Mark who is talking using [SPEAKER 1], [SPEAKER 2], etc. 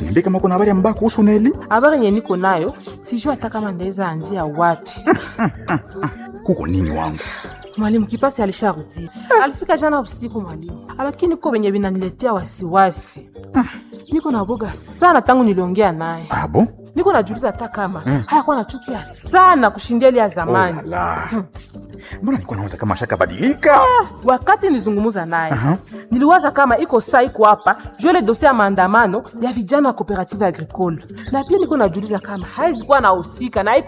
[SPEAKER 1] Usiniambie kama kuna habari mbaya kuhusu Neli.
[SPEAKER 2] Habari yenye niko nayo, sijui hata kama ndaweza anzia wapi.
[SPEAKER 1] Kuko nini wangu?
[SPEAKER 2] Mwalimu Kipasi alisharudi. Alifika jana usiku mwalimu. Lakini kwa benye binaniletea wasiwasi. Niko na boga sana tangu niliongea naye.
[SPEAKER 1] Abo?
[SPEAKER 2] Niko najiuliza hata kama hayakuwa nachukia sana kushindia ile ya zamani.
[SPEAKER 1] Oh la. Mbona niko nawaza kama shaka badilika?
[SPEAKER 2] Wakati nilizungumza naye, niliwaza kama iko saa iko hapa, jole dossier ya maandamano ya vijana wa cooperative agricole. Na pia niko najiuliza kama haizi kuwa na usika na